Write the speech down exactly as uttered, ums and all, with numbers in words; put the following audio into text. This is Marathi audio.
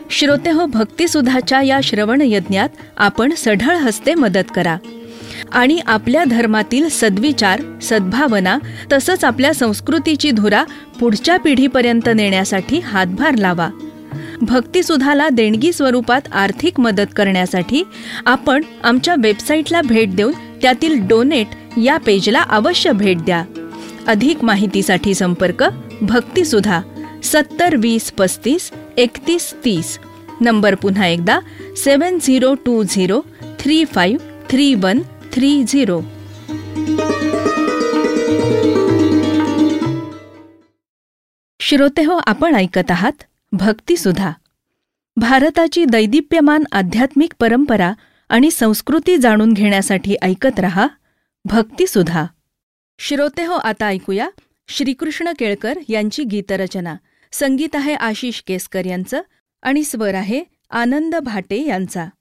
श्रोतेहो, भक्तिसुधाच्या या श्रवण यज्ञात आपण सढळ हस्ते मदत करा आणि आपल्या धर्मातील सद्विचार, सद्भावना तसंच आपल्या संस्कृतीची धुरा पुढच्या पिढीपर्यंत नेण्यासाठी हातभार लावा. भक्तिसुधाला देणगी स्वरूपात आर्थिक मदत करण्यासाठी आपण आमच्या वेबसाईटला भेट देऊन त्यातील डोनेट या पेजला अवश्य भेट द्या. अधिक माहितीसाठी संपर्क भक्तिसुधा सत्तर वीस पस्तीस एकतीस तीस. नंबर पुन्हा एकदा सेवन zero to zero three five three one three zero. श्रोतेहो, आपण ऐकत आहात भक्तिसुधा. भारताची दैदिप्यमान आध्यात्मिक परंपरा आणि संस्कृती जाणून घेण्यासाठी ऐकत रहा भक्तिसुधा. श्रोतेहो, आता ऐकूया श्रीकृष्ण केळकर यांची गीतरचना. संगीत आहे आशिष केसकर यांचं आणि स्वर आहे आनंद भाटे यांचा.